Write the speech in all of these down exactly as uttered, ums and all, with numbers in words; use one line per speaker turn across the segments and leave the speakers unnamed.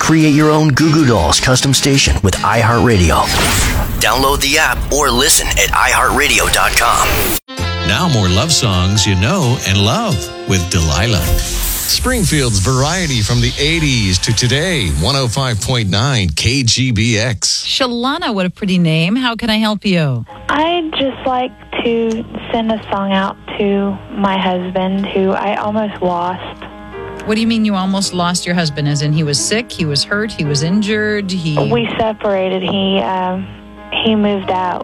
Create your own Goo Goo Dolls custom station with iHeartRadio. Download the app or listen at i heart radio dot com.
Now more love songs you know and love with Delilah. Springfield's variety from the eighties to today, one oh five point nine K G B X.
Shalana, what a pretty name. How can I help you?
I'd just like to send a song out to my husband, who I almost lost.
What do you mean you almost lost your husband? As in he was sick, he was hurt, he was injured, he...
We separated. He um, he moved out.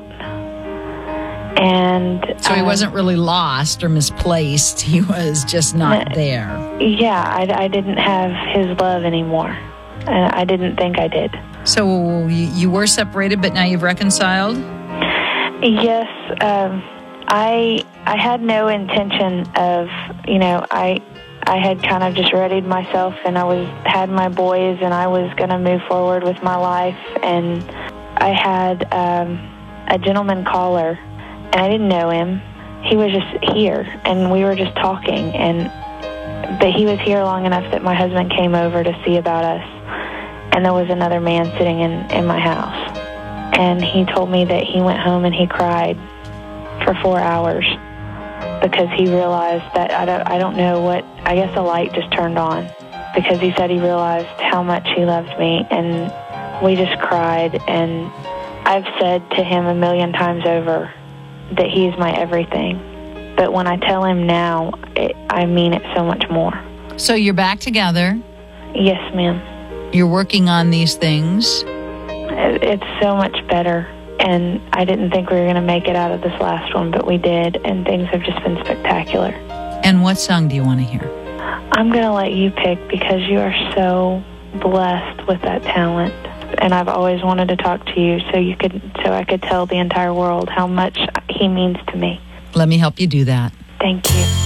And
So he
um,
wasn't really lost or misplaced. He was just not there.
Yeah, I, I didn't have his love anymore. And I didn't think I did.
So you, you were separated, but now you've reconciled?
Yes. Um, I I had no intention of, you know, I I had kind of just readied myself, and I was had my boys, and I was going to move forward with my life. And I had um, a gentleman caller, and I didn't know him. He was just here, and we were just talking. And but he was here long enough that my husband came over to see about us. And there was another man sitting in, in my house. And he told me that he went home and he cried for four hours because he realized that, I don't, I don't know what, I guess a light just turned on, because he said he realized how much he loved me. And we just cried. And I've said to him a million times over that he's my everything. But when I tell him now, it, I mean it so much more.
So you're back together.
Yes, ma'am.
You're working on these things.
It's so much better, and I didn't think we were going to make it out of this last one, but we did, and things have just been spectacular.
And what song do you want to hear?
I'm going to let you pick, because you are so blessed with that talent, and I've always wanted to talk to you so you could, so I could tell the entire world how much he means to me.
Let me help you do that.
Thank you.